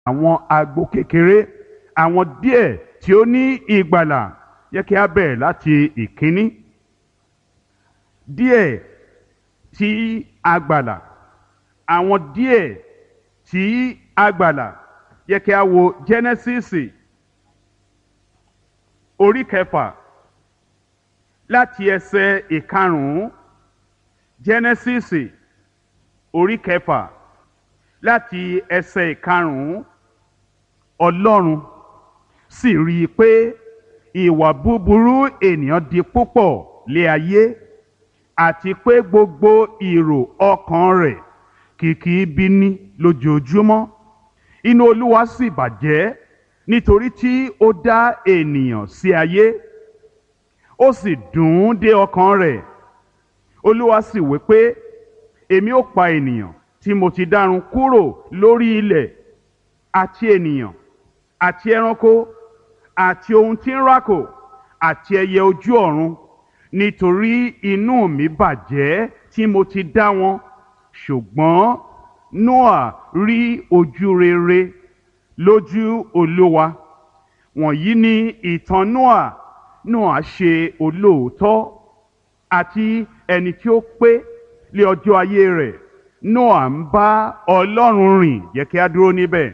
àwọn agbo kékeré, àwọn díẹ̀ tí ó ní ìgbàlà. Yẹ kí a bẹ̀rẹ̀ láti ìkíní. Díẹ̀ tí a gbàlà, àwọn díẹ̀ tí a gbàlà. Yẹ kí a wo Jẹ́nẹ́sísì orí kẹfà láti ẹsẹ̀ ìkarùn-ún. Jẹ́nẹ́sísì orí kẹfà láti ẹsẹ̀ ìkarùn-ún. Ọlọ́run sì rí i pé ìwà búburú ènìyàn di púpọ̀ lé ayé, àti pé gbogbo ìrò ọkàn rẹ̀ kìkì ibi ní lójoojúmọ́. Inú Olúwa sì bàjẹ́ nítorí tí ó dá ènìyàn sí ayé, ó sì dùn ún dé ọkàn rẹ̀. Olúwa sì wí pé, èmi ó pa ènìyàn tí mo ti dárun kúrò lórí ilẹ̀, àti ènìyàn àti ẹranko àti ohun tí ń rákò àti ẹyẹ ojú ọ̀run, nítorí inú mi bàjẹ́ tí mo ti dá wọn. Ṣùgbọ́n Nóà rí ojú rere lójú Olúwa. Wọ̀nyí ni ìtàn Nóà. Nóà ṣe olóòótọ́ àti ẹni tí ó pé lé ọjọ́ ayé rẹ̀. Nóà ń bá Ọlọ́run rìn. Jẹ́ kí a dúró níbẹ̀.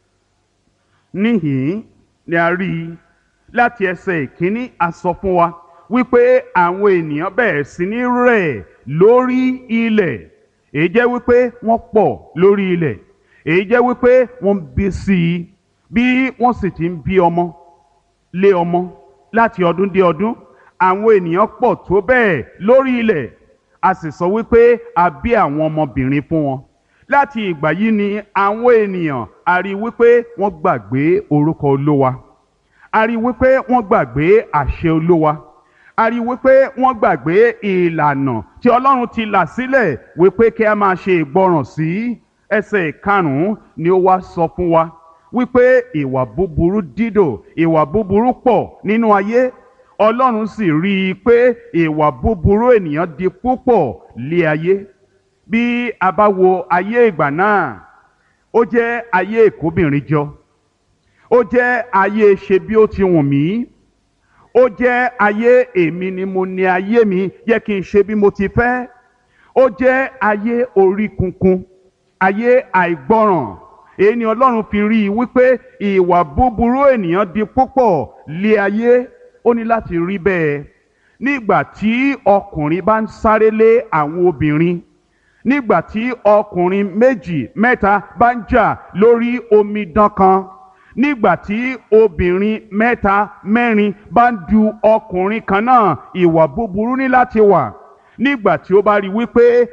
Níhìn-ín ni a rí i láti ẹsẹ̀ ìkíní. A sọ fún wa wípé àwọn ènìyàn bẹ̀rẹ̀ sí ní rẹ̀ lórí ilẹ̀. Èyí jẹ́ wípé wọ́n pọ̀ lórí ilẹ̀. Èyí jẹ́ wípé wọ́n bí sí i. Bí wọ́n sì ti ń bí ọmọ lé ọmọ láti ọdún dé ọdún, àwọn ènìyàn pọ̀ tó bẹ́ẹ̀ lórí ilẹ̀. A sì sọ wípé a bí àwọn ọmọbìnrin fún wọn. Láti ìgbà yìí ni àwọn ènìyàn a rí wípé wọ́n gbàgbé orúkọ Olúwa. A rí wípé wọ́n gbàgbé àṣẹ Olúwa. A rí wípé wọ́n gbàgbé ìlànà tí Ọlọ́run ti là sílẹ̀ wípé kí a máa ṣe ìgbọràn sí. Ẹsẹ̀ ìkarùn-ún ni ó wá sọ fún wa wípé ìwà búburú dídò, ìwà búburú pọ̀ nínú ayé. Ọlọ́run sì rí i pé ìwà búburú ènìyàn di púpọ̀ lé ayé. Bí a bá wo ayé ìgbà náà, ó jẹ́ ayé ìkóbìnrin jọ. Ó jẹ́ ayé ṣe bí ó ti wù mí. Ó jẹ́ ayé èmi ni mo ní ayé mi, yẹ kí n ṣe bí mo ti fẹ́. Ó jẹ́ ayé orí kunkun, ayé àìgbọràn. Èyí ni Ọlọ́run fi rí i wípé ìwà búburú ènìyàn di púpọ̀ lé ayé. Ó ní láti rí bẹ́ẹ̀. Nígbà tí ọkùnrin bá ń sáré lé àwọn obìnrin, nígbà tí ọkùnrin méjì mẹ́ta bá ń jà lórí omidan kan, nígbà tí obìnrin mẹ́ta mẹ́rin bá ń du ọkùnrin kan náà, ìwà búburú ní láti wà. Nígbà tí ó bá di wípé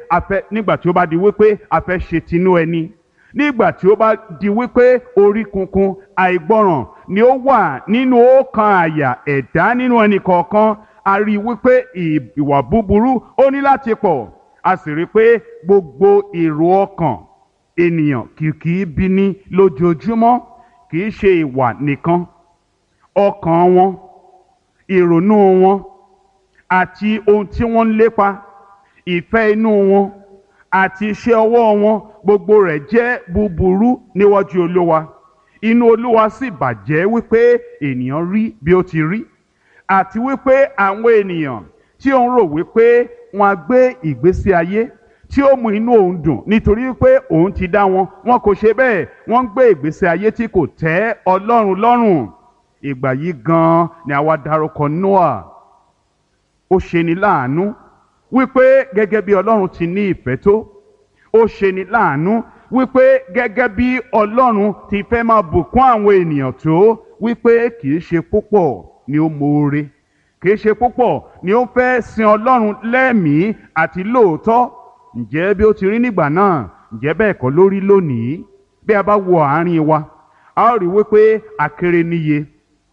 a fẹ́ ṣe tinú ẹni, nígbà tí ó bá di wípé orí kunkun àìgbọràn ni ó wà nínú ọkàn àyà ẹ̀dá nínú ẹnì kọ̀ọ̀kan, a rí wípé ìwà búburú ó ní láti pọ̀. A sì rí pé gbogbo èrò ọkàn ènìyàn kìkì bí ní lójoojúmọ́. Kì í ṣe ìwà nìkan, ọkàn wọn, ìrònú wọn àti ohun tí wọ́n ń lépa, ìfẹ́ inú wọn àti iṣẹ́ ọwọ́ wọn, gbogbo rẹ̀ jẹ́ búburú níwájú Olúwa. Inú Olúwa sì bàjẹ́ wípé ènìyàn rí bí ó ti rí, àti wípé àwọn ènìyàn tí ó ń rò wípé wọ́n á gbé ìgbésí ayé tí ó mú inú òun dùn nítorí wípé òun ti dá wọn, wọn kò ṣe bẹ́ẹ̀. Wọ́n ń gbé ìgbésí ayé tí kò tẹ́ Ọlọ́run lọ́rùn. Ìgbà yìí gan-an ni àwa dárúkọ Nóà. Ó ṣeni láàánú wípé gẹ́gẹ́ bí Ọlọ́run ti ní ìfẹ́ tó, ó ṣeni láàánú wípé gẹ́gẹ́ bí Ọlọ́run ti fẹ́ máa bùkún àwọn ènìyàn tó, wípé kì í ṣe púpọ̀ ni ó moore, kì í ṣe púpọ̀ ni ó fẹ́ sin Ọlọ́run lẹ́mìí àti lóòótọ́. Ǹjẹ́ bí ó ti rí nígbà náà, ǹjẹ́ bẹ́ẹ̀ kọ́ ló rí lónìí? Bí a bá wo àárín wa, a ó rí wípé a kéré níye.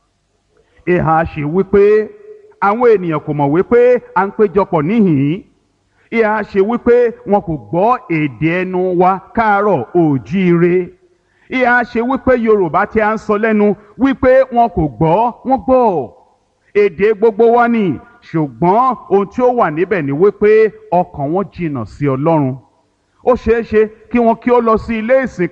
Ìhà ṣe wípé àwọn ènìyàn kò mọ̀ wípé à ń péjọpọ̀ níhìn-ín. Ìhà ṣe wípé wọn kò gbọ́ èdè ẹnu wa káàárọ̀ òjíire. Ìhà ṣe wípé Yorùbá tí a ń sọ lẹ́nu wípé wọn kò gbọ́, wọ́n gbọ́. Èdè gbogbo wa ni, ṣùgbọ́n ohun tí ó wà níbẹ̀ ni wípé ọkàn wọn jìnnà sí Ọlọ́run. Ó ṣeé ṣe kí wọn kí ó lọ sí ilé ìsìn kan,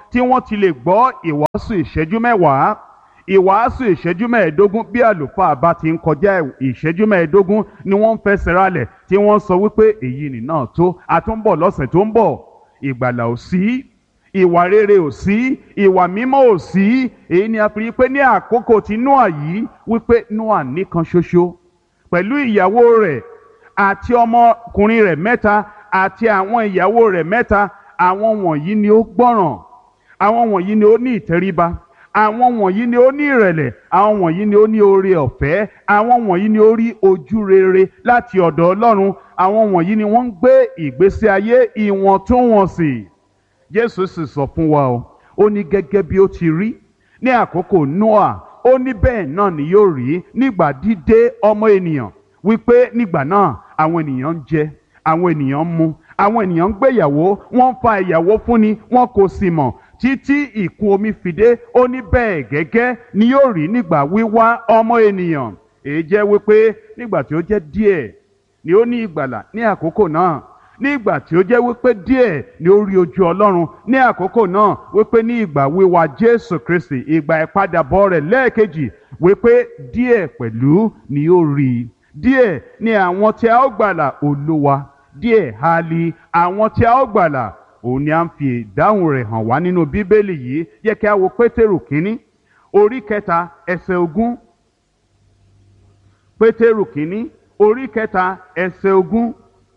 tí wọ́n ti lè gbọ́ ìwàásù ìṣẹ́jú mẹ́wàá, ìwàásù ìṣẹ́jú mẹ́ẹ̀ẹ́dógún. Bí àlùfáà bá ti ń kọjá ìṣẹ́jú mẹ́ẹ̀ẹ́dógún ni wọ́n ń fẹsẹ̀ ralẹ̀ tí wọ́n sọ wípé èyí nì náà tó, a tún ń bọ̀ lọ́sẹ̀ tó ń bọ̀. Ìgbàlà ò sí, ìwà rere ò sí, ìwà mímọ́ ò sí. Èyí ni a fi rí pé ní àkókò tí Nóà yìí wípé Nóà nìkan ṣoṣo pẹ̀lú ìyàwó rẹ̀ àti ọmọkùnrin rẹ̀ mẹ́ta àti àwọn ìyàwó rẹ̀ mẹ́ta. Àwọn wọ̀nyí ni ó gbọ́ràn, àwọn wọ̀nyí ni ó ní ìtẹríba, àwọn wọ̀nyí ni ó ní ìrẹ̀lẹ̀, àwọn wọ̀nyí ni ó ní oore ọ̀fẹ́, àwọn wọ̀nyí ni ó rí ojú rere láti ọ̀dọ̀ Ọlọ́run, àwọn wọ̀nyí ni wọ́n ń gbé ìgbésí ayé ìwọ̀ntúnwọ̀nsì. Jésù sì sọ fún wa ó ní gẹ́gẹ́ bí ó ti rí ní àkókò Nóà, ó ní bẹ́ẹ̀ náà ni yóò rí nígbà dídé ọmọ ènìyàn, wípé nígbà náà àwọn ènìyàn ń jẹ, àwọn ènìyàn ń mu, àwọn ènìyàn ń gbéyàwó, wọ́n ń fa ìyàwó fúnni, wọn kò sì mọ̀ títí ìkún omi fi dé. Ó ní bẹ́ẹ̀ gẹ́gẹ́ ni yóò rí nígbà wíwá ọmọ ènìyàn. Èyí jẹ́ wípé nígbà tí ó jẹ́ díẹ̀ ni ó ní ìgbàlà ní àkókò náà, nígbà tí ó jẹ́ wípé díẹ̀ ni ó rí ojú Ọlọ́run ní àkókò náà, wípé ní ìgbà wíwá Jésù Kristi, ìgbà ìpadàbọ̀ rẹ̀ lẹ́ẹ̀kejì, wípé díẹ̀ pẹ̀lú ni ó rí. Díẹ̀ ni àwọn tí a ó gbàlà Olúwa, díẹ̀ ha li àwọn tí a ó gbàlà. Òun ni a ń fi ìdáhùn rẹ̀ hàn wá nínú Bíbélì yìí. Jẹ́ kí a wo Pétérù kínní orí kẹta ẹsẹ̀ ogún. Pétérù kínní orí kẹta ẹsẹ̀ ogún.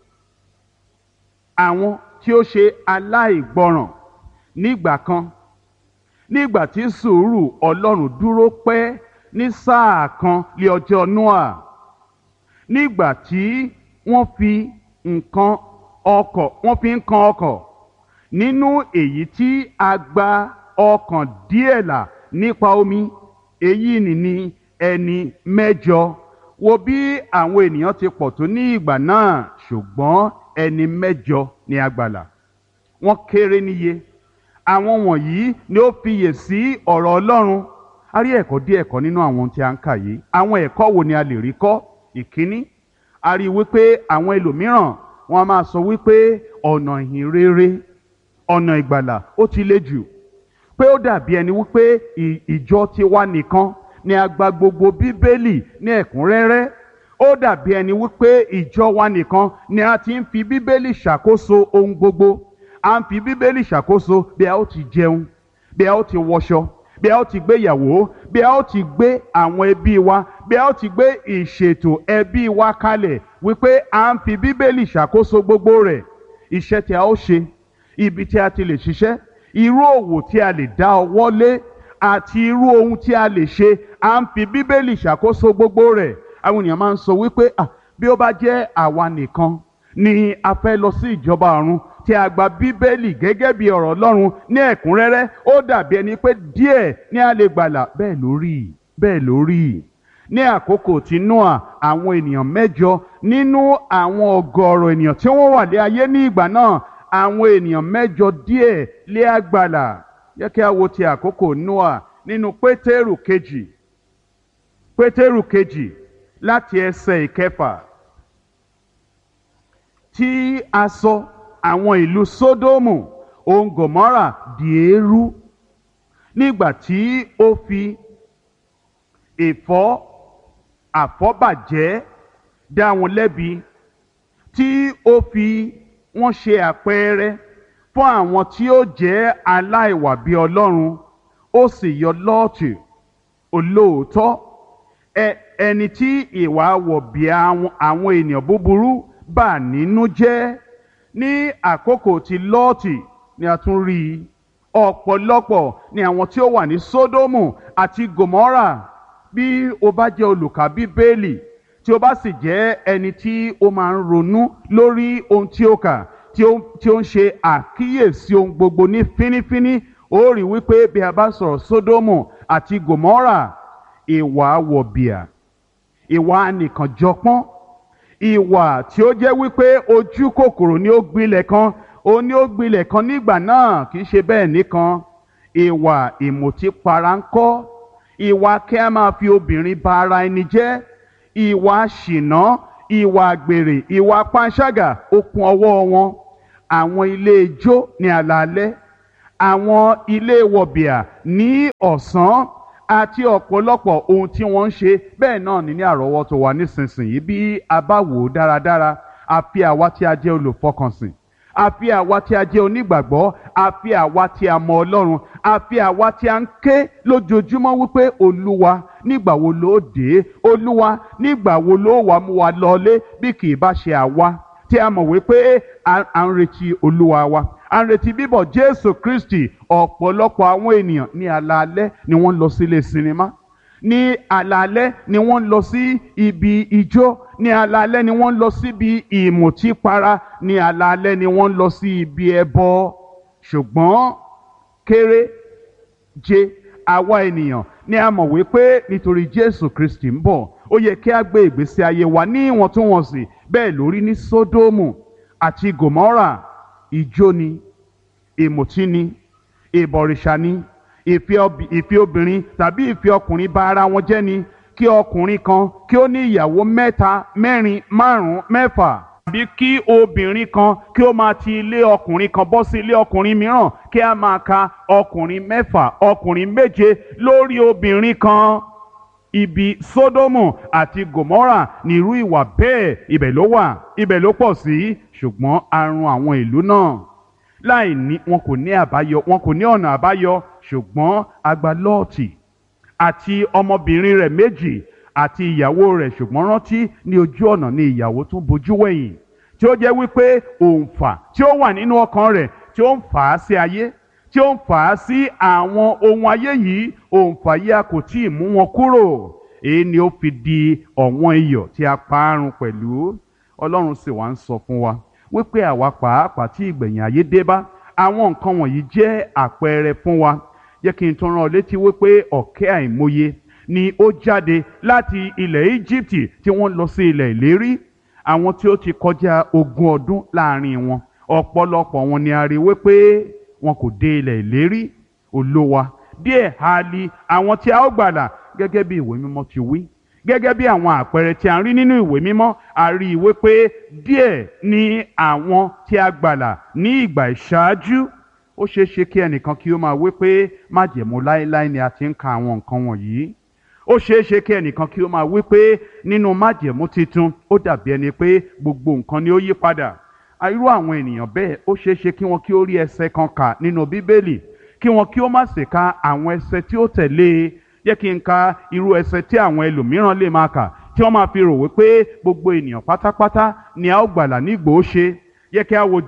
Àwọn tí ó ṣe aláìgbọràn nígbà kan, nígbà tí sùúrù Ọlọ́run dúró pẹ́ ní sáà kan lé ọjọ́ Nóà, nígbà tí wọ́n fi ń kan ọkọ̀ nínú èyí tí a gba ọkàn díẹ̀ là nípa omi. Èyí ni ẹni mẹ́jọ. Wo bí àwọn ènìyàn ti pọ̀ tó ní ìgbà náà, ṣùgbọ́n ẹni mẹ́jọ ni a gbàlà. Wọ́n kéré níye. Àwọn wọ̀nyí ni ó fiyè sí ọ̀rọ̀ Ọlọ́run. A rí ẹ̀kọ́ díẹ̀ kọ́ nínú àwọn tí a ń kà yìí. Àwọn ẹ̀kọ́ wo ni a lè rí kọ́? Ìkíní, a rí wípé àwọn ẹlòmíràn wọ́n a máa sọ wípé ọ̀nà ìhìn rere, ọ̀nà ìgbàlà ó ti le jù, pé ó dàbí ẹni wípé ìjọ tiwa nìkan ni a gba gbogbo Bíbélì ní ẹ̀kúnrẹ́rẹ́. Ó dàbí ẹni wípé ìjọ wa nìkan ni a ti ń fi Bíbélì ṣàkóso ohun gbogbo. A ń fi Bíbélì ṣàkóso bí a ó ti jẹun, bí a ó ti wọṣọ, bí a ó ti gbéyàwó, bí a ó ti gbé àwọn ẹbí wa, bí a ó ti gbé ìṣètò ẹbí wa kalẹ̀, wípé a ń fi Bíbélì ṣàkóso gbogbo rẹ̀. Iṣẹ́ tí a ó ṣe, ibi tí a ti lè ṣiṣẹ́, irú òwò tí a lè dá ọwọ́ lé àti irú ohun tí a lè ṣe, a ń fi Bíbélì ṣàkóso gbogbo rẹ̀. Àwọn ènìyàn máa ń sọ wípé bí ó bá jẹ́ àwa nìkan ni a fẹ́ lọ sí ìjọba ọ̀run, tí a gba Bíbélì gẹ́gẹ́ bí ọ̀rọ̀ Ọlọ́run ní ẹ̀kúnrẹ́rẹ́, ó dàbí ẹni pé díẹ̀ ni a lè gbàlà. Bẹ́ẹ̀ ló rí. Ní àkókò tí Nóà, àwọn ènìyàn mẹ́jọ nínú àwọn ọgọ́rọ̀ ènìyàn tí wọ́n wà lé ayé ní ìgbà náà, àwọn ènìyàn mẹ́jọ díẹ̀ lé a gbàlà. Jẹ́ kí a wo ti àkókò Nóà nínú Pétérù kejì láti ẹsẹ̀ ìkẹfà. Tí a sọ àwọn ìlú Sódómù òun Gòmórà di eérú, nígbà tí ó fi àfọ́bàjẹ́ dá wọn lẹ́bi, tí ó fi wọ́n ṣe àpẹẹrẹ fún àwọn tí ó jẹ́ aláìwà bí Ọlọ́run. Ó sì yọ Lọ́ọ̀tì olóòótọ́, ẹni tí ìwà wọ̀bìà àwọn ènìyàn búburú bà nínú jẹ́. Ní àkókò tí Lọ́ọ̀tì ni a tún rí ọ̀pọ̀lọpọ̀ ní àwọn tí ó wà ní Sódómù àti Gòmórà. Bí o bá jẹ́ olùkà Bíbélì, tí o bá sì jẹ́ ẹni tí ó máa ń ronú lórí ohun tí ó kà, tí ó ń ṣe àkíyèsí ohun gbogbo ní fínífíní, ó rí wípé bí a bá sọ̀rọ̀ Sódómù àti Gòmórà, ìwà wọ̀bìà, ìwà anìkànjọpọ́n, ìwà tí ó jẹ́ wípé ojú kòkòrò ni ó gbilẹ̀ kan nígbà náà. Kì í ṣe bẹ́ẹ̀ nìkan, ìwà ìmùtípara ńkọ́, ìwà kí a máa fi obìnrin ba ara ẹni jẹ́, ìwà ṣìnà, ìwà àgbèrè, ìwà panṣágà ó kún ọwọ́ wọn. Àwọn ilé ijó ní alaalẹ́, àwọn ilé wọ̀bìà ní ọ̀sán àti ọ̀pọ̀lọpọ̀ ohun tí wọ́n ń ṣe bẹ́ẹ̀ náà ní àrọ́wọ́tó wa nísinsìnyí bí a bá wò ó dáradára. Àfi àwa tí a jẹ́ olùfọkànsìn, àfi àwa tí a jẹ́ onígbàgbọ́, àfi àwa tí a mọ Ọlọ́run, àfi àwa tí a ń ké lójoojúmọ́ wípé Olúwa nígbà wo ló dé, Olúwa nígbà wo ló wá mú wa lọlé, bí kì í bá ṣe àwa tí a mọ̀ wípé à ń retí Olúwa wa, à ń retí bíbọ̀ Jésù Kristi. Ọ̀pọ̀lọpọ̀ àwọn ènìyàn ní alaalẹ́ ni wọ́n lọ sílé sinimá, ní alaalẹ́ ni wọ́n lọ sí ibi ijó, ní alaalẹ́ ni wọ́n lọ síbi ìmùtípara, ní alaalẹ́ ni wọ́n lọ sí ibi ẹbọ. Ṣùgbọ́n kéré jẹ àwa ènìyàn ni a mọ̀ wípé nítorí Jésù Kristi ń bọ̀, ó yẹ kí a gbé ìgbésí ayé wa ní ìwọ̀ntúnwọ̀nsì. Bẹ́ẹ̀ lórí ní Sódómù àti Gòmórà. Ijó ni, ìmùtí ni, ìbọ̀rìṣà ni, ìfẹ́ obìnrin tàbí ìfẹ́ ọkùnrin bá ara wọn jẹ́ ni. Kí ọkùnrin kan kí ó ní ìyàwó mẹ́ta, mẹ́rin, márùn-ún, mẹ́fà. Tàbí kí obìnrin kan kí ó máa ti ilé ọkùnrin kan bọ́ sí ilé ọkùnrin mìíràn, kí a máa ka ọkùnrin mẹ́fà, ọkùnrin méje lórí obìnrin kan. Ibi Sódómù àti Gòmórà ní irú ìwà bẹ́ẹ̀ ibẹ̀ ló wà, ibẹ̀ ló pọ̀ sí. Ṣùgbọ́n a run àwọn ìlú náà wọn kò ní àbáyọ, wọn kò ní ọ̀nà àbáyọ. Ṣùgbọ́n a gba Lọ́ọ̀tì àti ọmọbìnrin rẹ̀ méjì àti ìyàwó rẹ̀. Ṣùgbọ́n rántí, ní ojú ọ̀nà ni ìyàwó tún bojú wẹ̀yìn, tí ó jẹ́ wípé òǹfà tí ó wà nínú ọkàn rẹ̀ tí ó ń fà á sí ayé, tí ó ń fà á sí àwọn ohun ayé yìí, òǹfà yìí a kò tí ì mú wọn kúrò. Èyí ni ó fi di ọ̀wọ́n iyọ̀ tí a parun pẹ̀lú. Ọlọ́run sì wá ń sọ fún wa wípé àwa pàápàá tí ìgbẹ̀yìn ayé dé bá, àwọn nǹkan wọ̀nyí jẹ́ àpẹẹrẹ fún wa. Jẹ́ kí n tún rán ọ létí wípé ọ̀kẹ́ àìmọye ni ó jáde láti ilẹ̀ Íjíbítì tí wọ́n lọ sí ilẹ̀ ìlérí. Àwọn tí ó ti kọjá 20 ọdún láàrin wọn, ọ̀pọ̀lọpọ̀ wọn ni a rí wípé wọn kò dé ilẹ̀ ìlérí. Olúwa díẹ̀ ha li àwọn tí a ó gbàlà, gẹ́gẹ́ bí ìwé mímọ́ ti wí, gẹ́gẹ́ bí àwọn àpẹẹrẹ tí a ń rí nínú ìwé mímọ́. A rí i wípé díẹ̀ ni àwọn tí a gbàlà ní ìgbà ìṣáájú. Ó ṣeé ṣe kí ẹnìkan kí ó máa wí pé májẹ̀mú láéláé ni a ti ń ka àwọn nǹkan wọ̀nyí. Ó ṣeé ṣe kí ẹnìkan kí ó máa wí pé nínú májẹ̀mú titun ó dàbí ẹni pé gbogbo nǹkan ni ó yí padà. Irú àwọn ènìyàn bẹ́ẹ̀ ó ṣeé ṣe kí wọn kí ó rí ẹsẹ̀ kan kà nínú Bíbélì, kí wọn kí ó má sì ka àwọn ẹsẹ̀ tí ó tẹ̀lé. Jẹ́ kí n ka irú ẹsẹ̀ tí àwọn ẹlòmíràn lè máa kà, tí wọ́n máa fi rò wípé gbogbo ènìyàn pátápátá ni a ó gbàlà nígbò ṣe. Jẹ́ kí a wo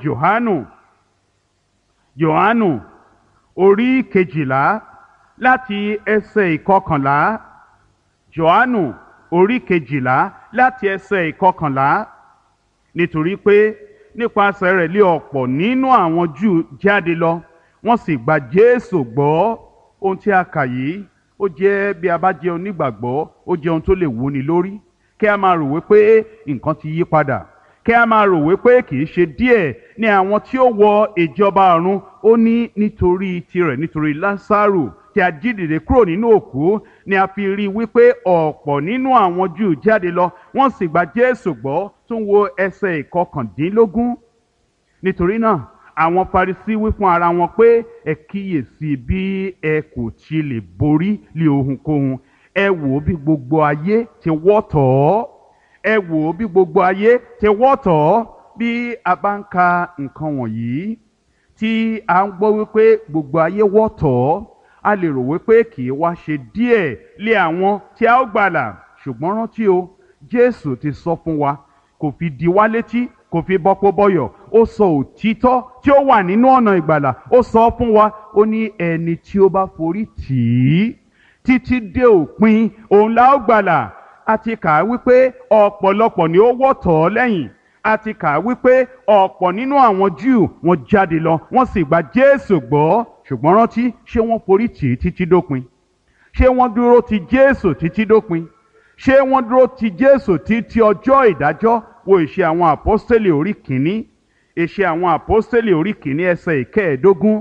Jòhánù orí 12 láti ẹsẹ̀ 11. Jòhánù orí 12 láti ẹsẹ̀ 11. Nítorí pé nípasẹ̀ rẹ̀ lé ọ̀pọ̀ nínú àwọn Júù jáde lọ, wọ́n sì gba Jésù gbọ́. Ohun tí a kà yìí, ó jẹ́, bí a bá jẹ́ onígbàgbọ́, ó jẹ́ ohun tó lè wúni lórí. Kí a máa rò wípé nǹkan ti yí padà, kí a máa rò wípé kì í ṣe díẹ̀ ní àwọn tí ó wọ ìjọba ọ̀run. Ó ní nítorí tirẹ̀, nítorí Lásárù tí a jí dìde kúrò nínú òkú, ni a fi rí wípé ọ̀pọ̀ nínú àwọn Júù jáde lọ, wọ́n sì gba Jésù gbọ́. Tún wo ẹsẹ̀ 19. Nítorí náà àwọn Farisí wí fún ara wọn pé, ẹ kíyèsí bí ẹ kò ti lè borí lé ohunkóhun. Ẹ wò bí gbogbo ayé ti wọ́ tọ̀ ọ́. Ẹ wò bí gbogbo ayé ti wọ́ tọ̀ ọ́. Bí a bá ń ka nǹkan wọ̀nyí tí a ń gbọ́ wípé gbogbo ayé wọ́ tọ̀ ọ́, a lè rò wípé kì í wá ṣe díẹ̀ lé àwọn tí a ó gbàlà. Ṣùgbọ́n rántí o, Jésù ti sọ fún wa, kò fi di wá létí, kò fi bọ́pọ̀ bọ́yọ̀. Ó sọ òtítọ́ tí ó wà nínú ọ̀nà ìgbàlà, ó sọ fún wa. Ó ní ẹni tí ó bá forí tì í títí dé òpin, òun la ó gbàlà. A ti kà á wípé ọ̀pọ̀lọpọ̀ ni ó wọ́ tọ̀ ọ́ lẹ́yìn. A ti kà á wípé ọ̀pọ̀ nínú àwọn Júù wọ́n jáde lọ, wọ́n sì gba Jésù gbọ́. Ṣùgbọ́n rántí, ṣé wọ́n forí tì í títí dópin? Ṣé wọ́n dúró ti Jésù títí dópin? Ṣé wọ́n dúró ti Jésù títí ọjọ́ ìdájọ́? Wo Ìṣe àwọn Àpọ́stélì orí 1. Ìṣe àwọn Àpọ́stélì orí 1 ẹsẹ̀ 15.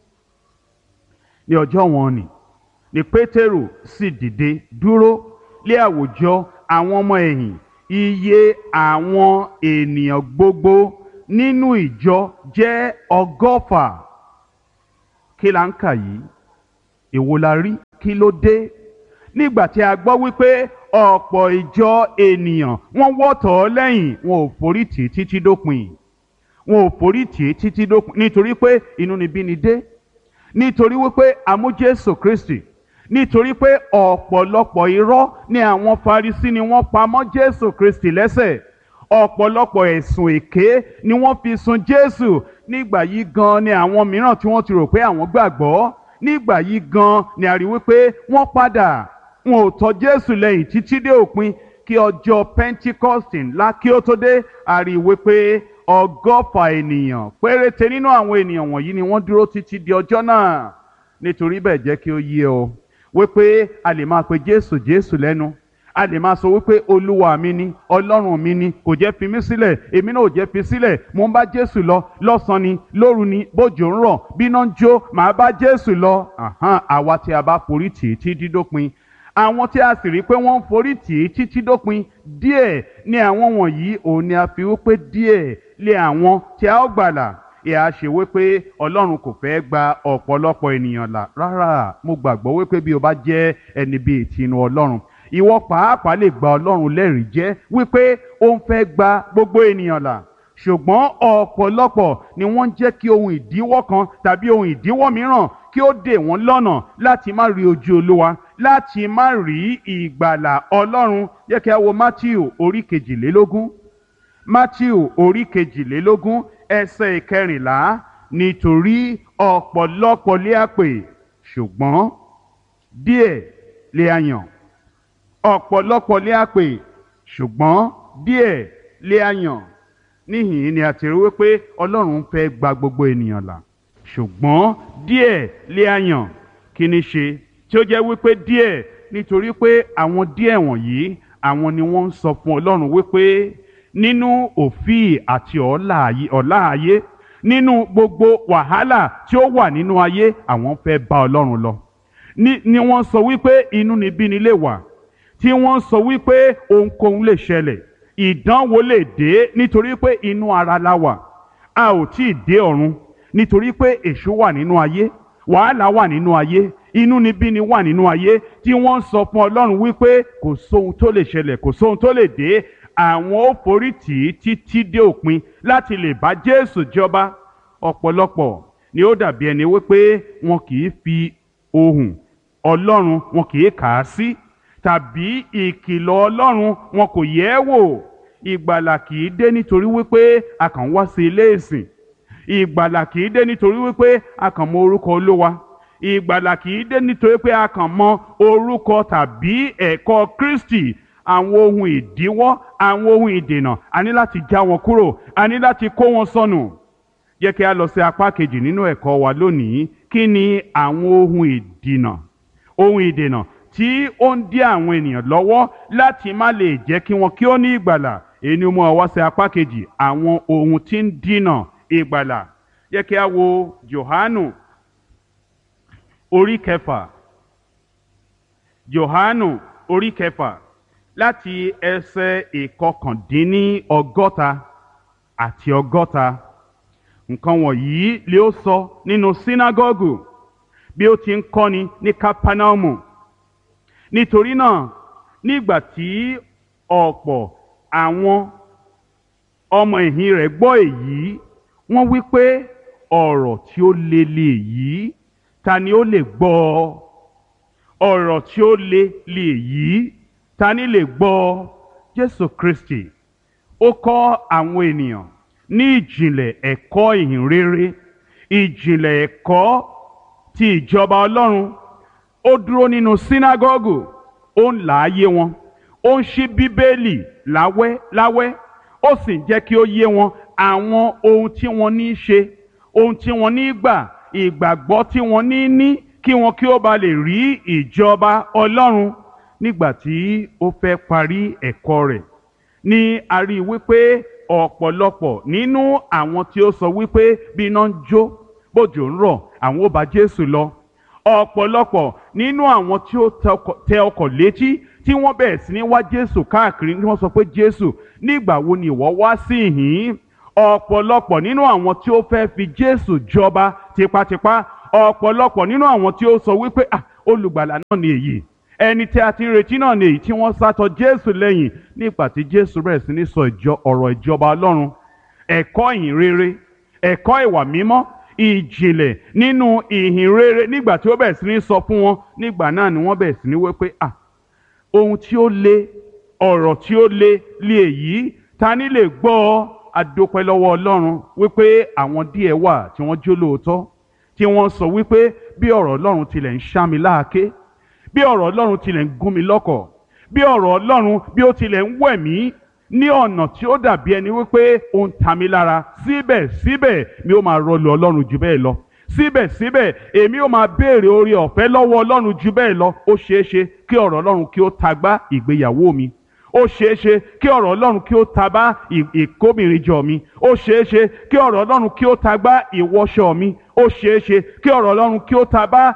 Ní ọjọ́ wọn ni Pétérù sì dìde dúró lé àwùjọ àwọn ọmọ ẹ̀yìn. Iye àwọn ènìyàn gbogbo nínú ìjọ jẹ́ 100. kí la ń kà yìí? Èwo la rí? Kí ló dé? Nígbà tí a gbọ́ wípé ọ̀pọ̀ ìjọ ènìyàn wọ́n wọ́tọ̀ ọ́ lẹ́yìn, wọn ò forí tì í títí dópin. Wọn ò forí tì í títí dópin nítorí pé inúnibíni dé, nítorí wípé a mú Jésù Kristi, nítorí pé ọ̀pọ̀lọpọ̀ irọ́ ni àwọn Farisí ni wọ́n pa mọ́ Jésù Kristi lẹ́sẹ̀. Ọ̀pọ̀lọpọ̀ ẹ̀sùn èké ni wọ́n fi sun Jésù. Nígbà yìí gan ni àwọn mìíràn tí wọ́n ti rò pé àwọn gbàgbọ́, nígbà yìí gan ni a rí wípé wọ́n padà, wọn ò tọ̀ Jésù lẹ́yìn títí dé òpin. Kí ọjọ́ Pentikọ́sì ńlá kí ó tó dé, a rí wípé 100 ènìyàn péréte nínú àwọn ènìyàn wọ̀nyí ni wọ́n dúró títí di ọjọ́ náà. Nítorí bẹ́ẹ̀ jẹ́ kí ó yé ọ wípé a lè máa pe Jésù Jésù lẹ́nu, a lè máa sọ wípé Olúwa mi ni, Ọlọ́run mi ni, kò jẹ́ fi mí sílẹ̀, èmi náà ò jẹ́ fi sílẹ̀, mo ń bá Jésù lọ lọ́sàn-án ni, lóru ni, bójò ń rọ̀, bíná ń jó, màá bá Jésù lọ. Àwa tí a bá forí tì í títí dópin, àwọn tí a sì rí pé wọ́n ń forí tì í títí dópin, díẹ̀ ni àwọn wọ̀nyí, òun ni a fi wípé díẹ̀ lé àwọn tí a ó gbàlà. Ìhà ṣe wípé Ọlọ́run kò fẹ́ gba ọ̀pọ̀lọpọ̀ ènìyàn là. Rárá, mo gbàgbọ́ wípé bí o bá jẹ́ ẹni bíi tinú Ọlọ́run, ìwọ pàápàá lè gba Ọlọ́run lẹ́rìí jẹ́ wípé ó ń fẹ́ gba gbogbo ènìyàn là. Ṣùgbọ́n ọ̀pọ̀lọpọ̀ ni wọ́n ń jẹ́ kí ohun ìdíwọ́ kan tàbí ohun ìdíwọ́ mìíràn kí ó dè wọ́n lọ́nà láti má rí ojú Olúwa, láti má rí ìgbàlà Ọlọ́run. Jẹ́ kí a wo Mátíù orí 22. Mátíù orí 22 ẹsẹ̀ 14. Nítorí ọ̀pọ̀lọpọ̀ lé a pè, ṣùgbọ́n díẹ̀ lé a yàn. Ọ̀pọ̀lọpọ̀ lé a pè, ṣùgbọ́n díẹ̀ lé a yàn. Níhìn ni a ti rí wípé Ọlọ́run fẹ́ gba gbogbo ènìyàn là, ṣùgbọ́n díẹ̀ lé a yàn. Kí ni ṣe tí ó jẹ́ wípé díẹ̀? Nítorí pé àwọn díẹ̀ wọ̀nyí, àwọn ni wọ́n ń sọ fún Ọlọ́run wípé nínú òfíì àti ọ̀la ayé, nínú gbogbo wàhálà tí ó wà nínú ayé, àwọn fẹ́ bá Ọlọ́run lọ. Ni wọ́n sọ wípé inúnibíni lè wà, tí wọ́n sọ wípé ohunkóhun lè ṣẹlẹ̀, ìdánwò lè dé, nítorí pé inú ara la wà, a ò tí ì dé ọ̀run, nítorí pé èṣù wà nínú ayé, wàhálà wà nínú ayé, inúnibíni wà nínú ayé, tí wọ́n sọ fún Ọlọ́run wípé kò sóhun tó lè ṣẹlẹ̀, kò sóhun tó lè dé, àwọn ó forí tì í títí dé òpin láti lè bá Jésù jọba. Ọ̀pọ̀lọpọ̀ ni ó dàbí ẹni wípé wọn kì í fi ohùn Ọlọ́run wọn kì í kà á sí, tàbí ìkìlọ̀ Ọlọ́run wọn kò yẹ̀ ẹ́ wò. Ìgbàlà kì í dé nítorí wípé a kàn wá sí ilé ìsìn. Ìgbàlà kì í dé nítorí wípé a kàn mọ orúkọ Olúwa. Ìgbàlà kì í dé nítorí pé a kàn mọ orúkọ tàbí ẹ̀kọ́ Kristi. Àwọn ohun ìdíwọ́, àwọn ohun ìdènà, a ní láti já wọn kúrò, a ní láti kó wọn sọnù. Jẹ́ kí a lọ sí apá kejì nínú ẹ̀kọ́ wa lónìí. Kí ni àwọn ohun ìdènà tí ó ń dí àwọn ènìyàn lọ́wọ́ láti má lè jẹ́ kí wọn kí ó ní ìgbàlà? Èyí ni ó mú wa wá sí apá kejì, àwọn ohun tí ń dínà ìgbàlà. Jẹ́ kí a wo Jòhánù orí 6. Jòhánù orí 6 láti ẹsẹ̀ 61 àti 60. Nǹkan wọ̀nyí lé ó sọ nínú sínágọ́gù bí ó ti ń kọ́ni ní Kápánámù. Nítorí náà, nígbà tí ọ̀pọ̀ àwọn ọmọ ẹ̀yìn rẹ̀ gbọ́ èyí, wọ́n wí pé ọ̀rọ̀ tí ó le lèyí, ta ni ó lè gbọ́ ọ? Ọ̀rọ̀ tí ó le lèyí, ta ni lè gbọ́ ọ? Jésù Kristi ó kọ́ àwọn ènìyàn ní ìjìnlẹ̀ ẹ̀kọ́ ìhìnrere, ìjìnlẹ̀ ẹ̀kọ́ ti ìjọba Ọlọ́run. Ó dúró nínú sínágọ́gù, ó ń là á yé wọn, ó ń ṣí Bíbélì láwẹ́, ó sì ń jẹ́ kí ó yé wọn àwọn ohun tí wọ́n ní í ṣe, ohun tí wọ́n ní í gbà, ìgbàgbọ́ tí wọ́n ní kí wọn kí ó ba lè rí ìjọba Ọlọ́run. Nígbà tí ó fẹ́ parí ẹ̀kọ́ rẹ̀, ni a rí wípé ọ̀pọ̀lọpọ̀ nínú àwọn tí ó sọ wípé bí iná ń jó, bójò ń rọ̀, àwọn ó bá Jésù lọ. Ọ̀pọ̀lọpọ̀ nínú àwọn tí ó tẹ ọkọ̀ létí tí wọ́n bẹ̀rẹ̀ sí ní wá Jésù káàkiri, ni wọ́n sọ pé Jésù, nígbà wo ni ìwọ wá sí ìhín? Ọ̀pọ̀lọpọ̀ nínú àwọn tí ó fẹ́ fi Jésù jọba tipátipá, ọ̀pọ̀lọpọ̀ nínú àwọn tí ó sọ wípé olùgbàlà náà ni èyí, ẹni tí a ti ń retí náà ni èyí, tí wọ́n sátọ Jésù lẹ́yìn nígbà tí Jésù bẹ̀rẹ̀ sí ní sọ ọ̀rọ̀ ìjọba Ọlọ́run, ẹ̀kọ́ ìhìn rere, ẹ̀kọ́ ìwà mímọ́, ìjìnlẹ̀ nínú ìhìn rere. Nígbà tí ó bẹ̀rẹ̀ sí ní sọ fún wọn, nígbà náà ni wọ́n bẹ̀rẹ̀ sí ní wípé ohun tí ó le, ọ̀rọ̀ tí ó le lé èyí, ta ni lè gbọ́ ọ? A dúpẹ́ lọ́wọ́ Ọlọ́run wípé àwọn díẹ̀ wà tí wọ́n jó lóòótọ́, tí wọ́n sọ wípé bí ọ̀rọ̀ Ọlọ́run tilẹ̀ ń ṣá mi láàké, bí ọ̀rọ̀ Ọlọ́run tilẹ̀ ń gún mi lọ́kọ̀, bí ọ̀rọ̀ Ọlọ́run bí ó tilẹ̀ ń wẹ̀ mí ní ọ̀nà tí ó dàbí ẹni wípé ó ń ta mi lára, síbẹ̀síbẹ̀ mi ó máa rọlù Ọlọ́run jù bẹ́ẹ̀ lọ, síbẹ̀síbẹ̀ èmi ó máa béèrè oore ọ̀fẹ́ lọ́wọ́ Ọlọ́run jù bẹ́ẹ̀ lọ. Ó ṣeé ṣe kí ọ̀rọ̀ Ọlọ́run kí ó tagbá ìgbéyàwó mi, ó ṣeé ṣe kí ọ̀rọ̀ Ọlọ́run kí ó tagbá ìkóbìnrinjọ mi, ó ṣeé ṣe kí ọ̀rọ̀ Ọlọ́run kí ó tagbá ìwọṣọ mi, ó ṣeé ṣe kí ọ̀rọ̀ Ọlọ́run kí ó tagbá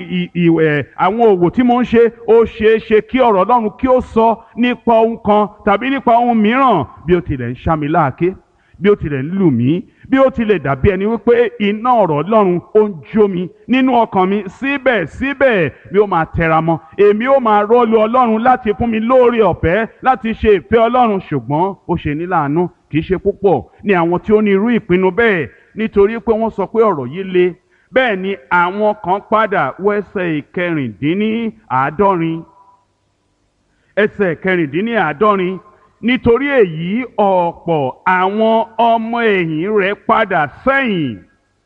àwọn òwò tí mo ń ṣe, ó ṣeé ṣe kí ọ̀rọ̀ Ọlọ́run kí ó sọ nípa ohun kan tàbí nípa ohun mìíràn. Bí ó tilẹ̀ ń ṣá mi láàké, bí ó tilẹ̀ ń lù mí, bí ó tilẹ̀ dàbí ẹni wípé iná ọ̀rọ̀ Ọlọ́run ó ń jó mi nínú ọkàn mi, síbẹ̀síbẹ̀ mi ó máa tẹra mọ́, èmi ó máa rọ́lu Ọlọ́run láti fún mi lóore ọ̀fẹ́ láti ṣe ìfẹ́ Ọlọ́run. Ṣùgbọ́n ó ṣe ní láàánú, kì í ṣe púpọ̀ ní àwọn tí ó ní irú ìpinnu bẹ́ẹ̀, nítorí pé wọ́n sọ pé ọ̀rọ̀ yìí le. Bẹ́ẹ̀ ni àwọn kan padà wọ ẹsẹ̀ ìkẹrìndínláàádọ́rin, ẹsẹ̀ ìkẹrìndínláàádọ́rin. Nítorí èyí ọ̀pọ̀ àwọn ọmọ ẹ̀yìn rẹ̀ padà sẹ́yìn,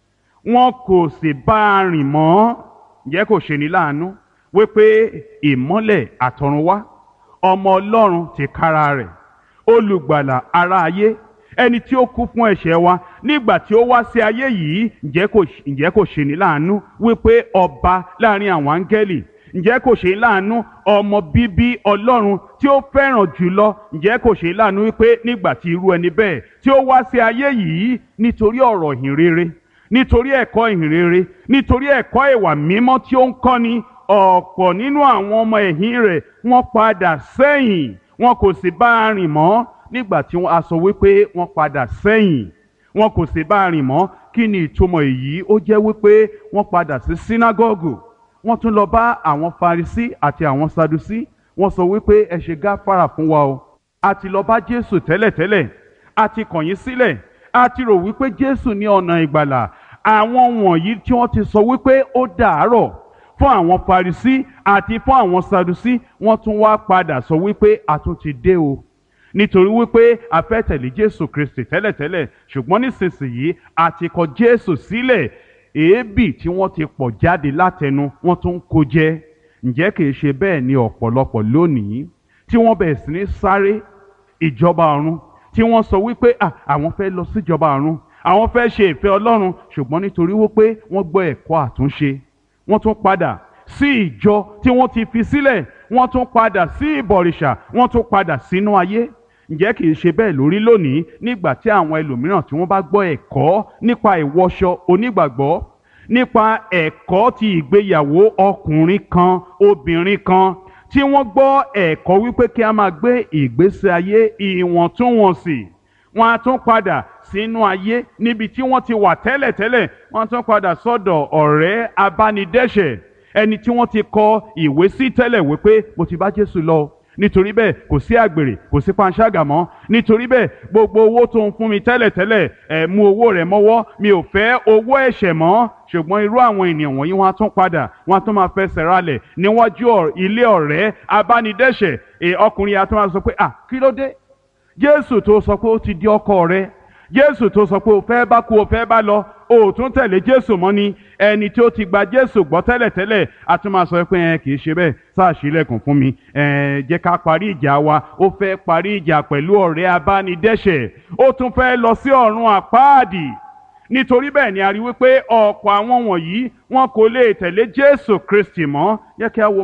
wọn kò sì bá a rìn mọ́. Ǹjẹ́ kò ṣe ní láàánú wípé ìmọ́lẹ̀ àtọ̀runwá, ọmọ Ọlọ́run tìkára rẹ̀, olùgbàlà ará ayé, ẹni tí ó kú fún ẹ̀ṣẹ̀ wa, nígbà tí ó wá sí ayé yìí, ǹjẹ́ kò ṣe ní láàánú wípé ọba láàrin àwọn áńgẹ́lì, ǹjẹ́ kò ṣe láàánú ọmọ bíbí Ọlọ́run tí ó fẹ́ràn jùlọ, ǹjẹ́ kò ṣe láàánú wípé nígbà tí irú ẹni bẹ́ẹ̀ tí ó wá sí ayé yìí nítorí ọ̀rọ̀ ìhìn rere, nítorí ẹ̀kọ́ ìhìn rere, nítorí ẹ̀kọ́ ìwà mímọ́ tí ó ń kọ́ni, ọ̀pọ̀ nínú àwọn ọmọ ẹ̀yìn rẹ̀ wọ́n padà sẹ́yìn, wọn kò sì bá a rìn mọ́. Nígbà tí a sọ wípé wọ́n padà sẹ́yìn, wọn kò sì bá a rìn mọ́, kí ni ìtumọ̀ èyí? Ó jẹ́ wípé wọ́n padà sí sínágọ́gù, wọ́n tún lọ bá àwọn Farisí àti àwọn Sadusí, wọ́n sọ wípé ẹ ṣe gáfárà fún wa o, a ti lọ bá Jésù tẹ́lẹ̀tẹ́lẹ̀, a ti kọ̀ yín sílẹ̀, a ti rò wípé Jésù ní ọ̀nà ìgbàlà. Àwọn wọ̀nyí tí wọ́n ti sọ wípé ó dàárọ̀ fún àwọn Farisí àti fún àwọn Sadusí, wọ́n tún wá padà sọ wípé a tún ti dé o, nítorí wípé a fẹ́ tẹ̀lé Jésù Kristi tẹ́lẹ̀tẹ́lẹ̀, ṣùgbọ́n nísinsìnyí a ti kọ̀ Jésù sílẹ̀. Èébì tí wọ́n ti pọ̀ jáde látẹnu wọ́n tún kó jẹ. Ǹjẹ́ kìí ṣe bẹ́ẹ̀ ni ọ̀pọ̀lọpọ̀ lónìí tí wọ́n bẹ̀rẹ̀ sí ní sáré ìjọba ọ̀run, tí wọ́n sọ wípé àwọn fẹ́ lọ síjọba ọ̀run, àwọn fẹ́ ṣe ìfẹ́ Ọlọ́run, ṣùgbọ́n nítorí wípé wọ́n gbọ́ ẹ̀kọ́ àtúnṣe, wọ́n tún padà sí ìjọ tí wọ́n ti fi sílẹ̀, wọ́n tún padà sí ìbọ̀rìṣà, wọ́n tún padà sínú ayé. Ǹjẹ́ kìí ṣe bẹ́ẹ̀ lórí lónìí nígbà tí àwọn ẹlòmíràn tí wọ́n bá gbọ́ ẹ̀kọ́ nípa ìwọṣọ onígbàgbọ́, nípa ẹ̀kọ́ ti ìgbéyàwó ọkùnrin kan obìnrin kan, tí wọ́n gbọ́ ẹ̀kọ́ wípé kí a máa gbé ìgbésí ayé ìwọ̀ntúnwọ̀nsì, wọ́n á tún padà sínú ayé níbi tí wọ́n ti wà tẹ́lẹ̀tẹ́lẹ̀, wọ́n á tún padà sọ́dọ̀ ọ̀rẹ́ abánidẹ́ṣẹ̀, ẹni tí wọ́n ti kọ ìwé sí tẹ́lẹ̀ wípé mo ti bá Jésù lọ, nítorí bẹ́ẹ̀ kò sí àgbèrè, kò sí panṣágà mọ́, nítorí bẹ́ẹ̀ gbogbo owó tó ń fún mi tẹ́lẹ̀tẹ́lẹ̀ mú owó rẹ̀ mọ́wọ́, mi ò fẹ́ owó ẹ̀ṣẹ̀ mọ́. Ṣùgbọ́n irú àwọn ènìyàn wọ̀nyí wọ́n á tún padà, wọ́n á tún máa fẹsẹ̀ ralẹ̀ níwájú ilé ọ̀rẹ́ abánidẹ́ṣẹ̀. Ọkùnrin yà tún máa sọ pé kí ló dé? Jésù tó sọ pé ó ti di ọkọ rẹ, Jésù tó sọ pé o fẹ́ bá kú o fẹ́ bá lọ, o ò tún tẹ̀lé Jésù mọ́ ni. Ẹni tí ó ti gba Jésù gbọ́ tẹ́lẹ̀tẹ́lẹ̀ a tún máa sọ pé kì í ṣe bẹ́ẹ̀, sáà ṣílẹ̀kùn fún mi, jẹ́ ká parí ìjà wa. Ó fẹ́ parí ìjà pẹ̀lú ọ̀rẹ́ abánidẹ́ṣẹ̀, ó tún fẹ́ lọ sí ọ̀run àpáàdì. Nítorí bẹ́ẹ̀ ni a rí wípé ọ̀pọ̀ àwọn wọ̀nyí wọn kò lè tẹ̀lé Jésù Kristi mọ́. Jẹ́ kí a wo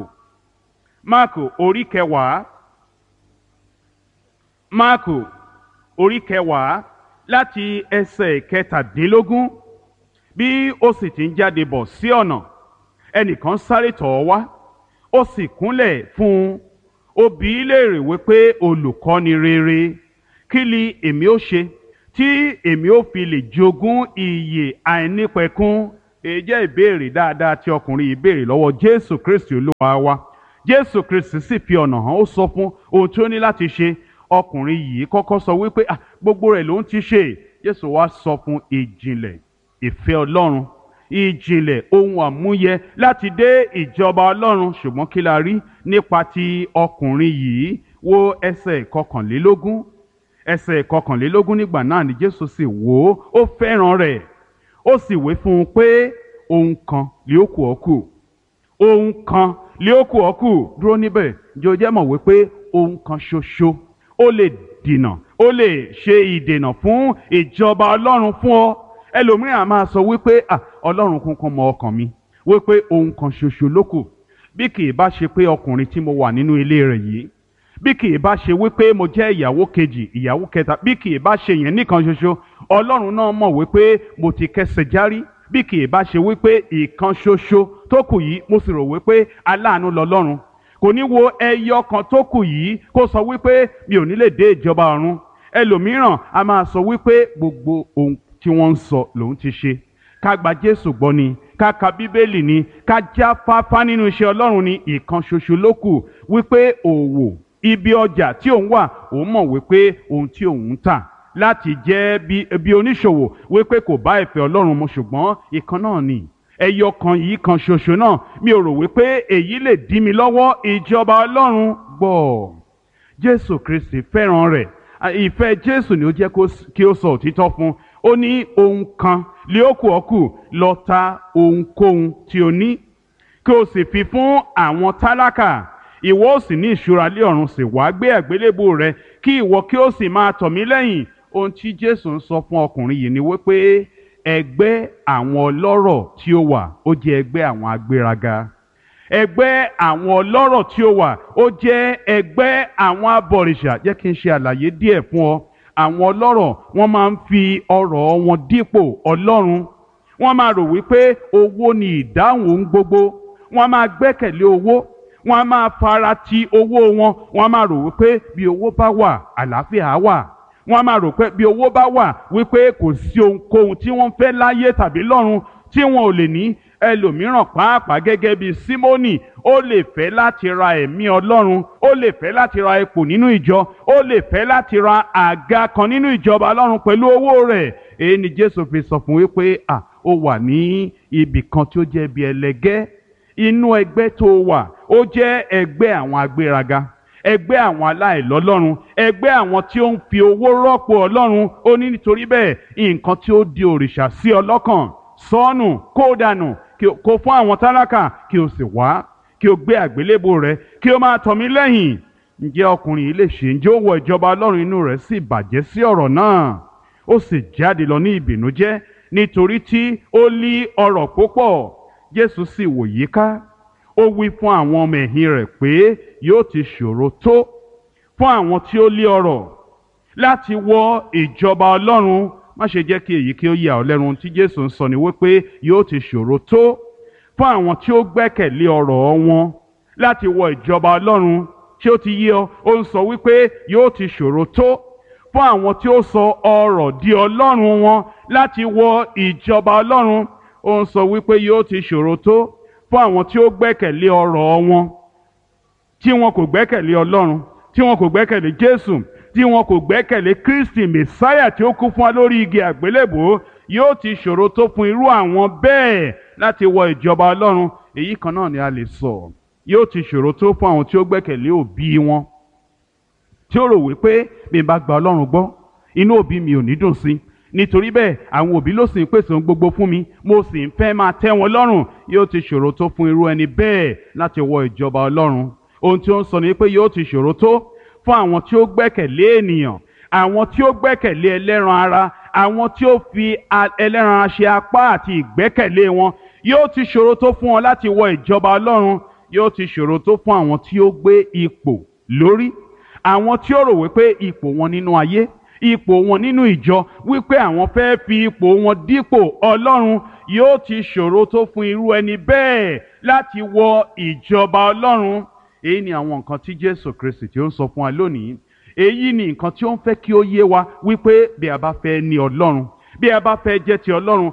Máàkù orí kẹwàá, Máàkù orí kẹwàá láti ẹsẹ̀ kẹtàdínlógún. Bí ó sì ti ń jáde bọ̀ sí ọ̀nà, ẹnìkan sáré tọ̀ ọ́ wá, ó sì kúnlẹ̀ fún un, ó bi í léèrè wípé olùkọ́ni rere, kí ni èmi ó ṣe tí èmi ó fi lè jogún ìyè àìnípẹ̀kun? èyí jẹ́ ìbéèrè dáadáa tí ọkùnrin yìí béèrè lọ́wọ́ Jésù Kristi Olúwa wa. Jésù Kristi sì fi ọ̀nà hàn, ó sọ fún ohun tí ó ní láti ṣe. Ọkùnrin yìí kọ́kọ́ sọ wípé gbogbo rẹ̀ ló ń ti ṣe. Jésù wá sọ fún ìjìnlẹ̀ ìfẹ́ Ọlọ́run, ìjìnlẹ̀ ohun àmúyẹ láti dé ìjọba Ọlọ́run. Ṣùgbọ́n kí la rí nípa ti ọkùnrin yìí? Wo ẹsẹ̀ ìkọkànlélógún. Ẹsẹ̀ ìkọkànlélógún, nígbà náà ni Jésù sì wò ó, ó fẹ́ràn rẹ̀, ó sì wí fún un pé ohun kan lé ó kù ọ́ kù, ohun kan lé ó kù ọ́ kù. Dúró níbẹ̀, ǹjẹ́ o jẹ́ mọ̀ wípé ohun kan ṣoṣo ó lè dènà, ó lè ṣe ìdènà fún ìjọba Ọlọ́run fún ọ. Ẹlòmíràn á máa sọ wípé Ọlọ́run kúnkún mọ ọkàn mi, wípé ohun kan ṣoṣo ló kù. Bí kì í bá ṣe pé ọkùnrin tí mo wà nínú ilé rẹ̀ yìí, bí kì í bá ṣe wípé mo jẹ́ ìyàwó kejì, ìyàwó kẹta, bí kì í bá ṣe yẹn nìkan ṣoṣo, Ọlọ́run náà mọ̀ wípé mo ti kẹsẹ̀ járí. Bí kì í bá ṣe wípé ìkan ṣoṣo tó kù yìí, mo sì rò wípé aláàánú lọlọ́run, kò ní wo ẹyọ kan tó kù yìí kó sọ wípé mi ò ní lè dé ìjọba ọ̀run. Ẹlòmíràn a máa sọ wípé gbogbo ohun tí wọ́n ń sọ lòun ti ṣe. Ká gba Jésù gbọ́ ni, ká ka Bíbélì ni, ká jáfáfá nínú iṣẹ́ Ọlọ́run ni, ìkan ṣoṣo ló kù. Wípé òwò ibi ọjà tí òun wà, òun mọ̀ wípé ohun tí òun ń tà láti jẹ́ bí oníṣòwò, wípé kò bá ìfẹ́ Ọlọ́run mu. Ṣùgbọ́n ìkan náà ni, ẹyọ kan yìí kan ṣoṣo náà, mi ò rò wípé èyí lè dí mi lọ́wọ́ ìjọba Ọlọ́run gbọ́. Jésù Kristi fẹ́ràn rẹ̀. Ìfẹ́ Jésù ni ó jẹ́ kí ó sọ òtítọ́ fún. Ó ní ohun kan lé ó kù ọ́ kù, lọ ta ohunkóhun tí o ní, kí o sì fi fún àwọn tálákà. Ìwọ ó sì ní ìṣúra lé ọ̀run, sì wá gbé àgbélébùú rẹ, kí ìwọ kí ó sì máa tọ̀ mí lẹ́yìn. Ohun tí Jésù ń sọ fún ọkùnrin yìí ni wípé ẹgbẹ́ àwọn ọlọ́rọ̀ tí ó wà, ó jẹ́ ẹgbẹ́ àwọn agbéraga. Ẹgbẹ́ àwọn ọlọ́rọ̀ tí ó wà, ó jẹ́ ẹgbẹ́ àwọn abọ̀rìṣà. Jẹ́ kí n ṣe àlàyé díẹ̀ fún ọ. Àwọn ọlọ́rọ̀ wọ́n máa ń fi ọrọ̀ wọn dípò Ọlọ́run. Wọ́n máa rò wípé owó ni ìdáhùn ohun gbogbo. Wọ́n máa gbẹ́kẹ̀lé owó. Wọ́n máa fara ti owó wọn. Wọ́n máa rò wípé bí owó bá wà, àlàáfíà á wà. Wọ́n máa rò pé bí owó bá wà, wípé kò sí ohunkóhun tí wọ́n fẹ́ láyé tàbí lọ́run tí wọn ò lè ní. Ẹlòmíràn pàápàá gẹ́gẹ́ bí Símónì, ó lè fẹ́ láti ra ẹ̀mí Ọlọ́run, ó lè fẹ́ láti ra ipò nínú ìjọ, ó lè fẹ́ láti ra àga kan nínú ìjọba Ọlọ́run pẹ̀lú owó rẹ̀. Èyí ni Jésù fi sọ fún wípé ó wà ní ibì kan tí ó jẹ́ bí ẹlẹgẹ́. Inú ẹgbẹ́ tó wà, ó jẹ́ ẹgbẹ́ àwọn agbéraga, ẹgbẹ́ àwọn aláìlọ́lọ́run, ẹgbẹ́ àwọn tí ó ń fi owó rọ́pò Ọlọ́run. Ó ní nítorí bẹ́ẹ̀, nǹkan tí ó di òrìṣà sí ọ lọ́kàn, sọ́nù, kó dànù, kó fún àwọn tálákà, kí o sì wá, kí o gbé àgbélébùú rẹ, kí o máa tọ̀ mí lẹ́yìn. Ǹjẹ́ ọkùnrin yìí lè ṣe? Ǹjẹ́ ó wọ ìjọba Ọlọ́run? Inú rẹ̀ sì bàjẹ́ sí ọ̀rọ̀ náà. Ó sì jáde lọ ní ìbìnújẹ́, nítorí tí ó ní ọrọ̀ púpọ̀. Jésù sì wò yíká, ó wí fún àwọn ọmọ ẹ̀yìn rẹ̀ pé yóò ti ṣòro tó fún àwọn tí ó ní ọrọ̀ láti wọ ìjọba Ọlọ́run. Má ṣe jẹ́ kí èyí kí ó yà ọ́ lẹ́nu. Tí Jésù ń sọ ni wípé yóò ti ṣòro tó fún àwọn tí ó gbẹ́kẹ̀lé ọrọ̀ wọn láti wọ ìjọba Ọlọ́run. Tí ó ti yé ọ, ó ń sọ wípé yóò ti ṣòro tó fún àwọn tí ó sọ ọrọ̀ di ọlọ́run wọn láti wọ ìjọba Ọlọ́run. Ó ń sọ wípé yóò ti ṣòro tó fún àwọn tí ó gbẹ́kẹ̀lé ọrọ̀ wọn, tí wọn kò gbẹ́kẹ̀lé Ọlọ́run, tí wọn kò gbẹ́kẹ̀lé Jésù, tí wọn kò gbẹ́kẹ̀lé Kristi Mèsáyà tí ó kú fún wa lórí igi àgbélébùú. Yóò ti ṣòro tó fún irú àwọn bẹ́ẹ̀ láti wọ ìjọba Ọlọ́run. Èyí kan náà ni a lè sọ. Yóò ti ṣòro tó fún àwọn tí ó gbẹ́kẹ̀lé òbí wọn, tí ó rò wípé bí n bá gba Ọlọ́run gbọ́, inú òbí mi ò ní dùn sí. Nítorí bẹ́ẹ̀, àwọn òbí ló sì ń pèsè ohun gbogbo fún mi, mo sì ń fẹ́ máa tẹ́ wọn lọ́rùn. Yóò ti ṣòro tó fún irú ẹni bẹ́ẹ̀ láti wọ ìjọba Ọlọ́run. Ohun tí ó ń sọ ni pé yóò ti ṣòro tó fún àwọn tí ó gbẹ́kẹ̀lé ènìyàn, àwọn tí ó gbẹ́kẹ̀lé ẹlẹ́ran ara, àwọn tí ó fi ẹlẹ́ran ara ṣe apá àti ìgbẹ́kẹ̀lé wọn. Yóò ti ṣòro tó fún wọn láti wọ ìjọba Ọlọ́run. Yóò ti ṣòro tó fún àwọn tí ó gbé ipò lórí, àwọn tí ó rò wípé ipò wọn nínú ayé, ipò wọn nínú ìjọ, wípé àwọn fẹ́ fi ipò wọn dípò Ọlọ́run. Yóò ti ṣòro tó fún irú ẹni bẹ́ẹ̀ láti wọ ìjọba Ọlọ́run. Èyí ni àwọn nǹkan tí Jésù Kristi tí ó ń sọ fún wa lónìí. Èyí ni nǹkan tí ó ń fẹ́ kí ó yé wa wípé bí a bá fẹ́ ní Ọlọ́run, bí a bá fẹ́ jẹ́ ti Ọlọ́run